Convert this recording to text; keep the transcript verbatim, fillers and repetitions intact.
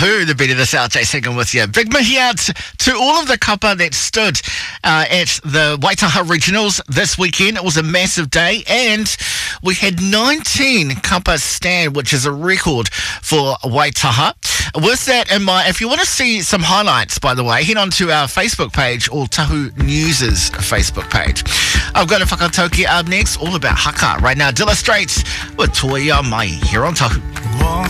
Tahu, the beat of this out, Jay Second with you. Big mihi out to all of the kapa that stood uh, at the Waitaha Regionals this weekend. It was a massive day, and we had nineteen kapa stand, which is a record for Waitaha. With that in mind, if you want to see some highlights, by the way, head on to our Facebook page or Tahu News' Facebook page. I've got a whakatauki up next, all about haka. Right now, Dilla Straits with Toia Mai here on Tahu.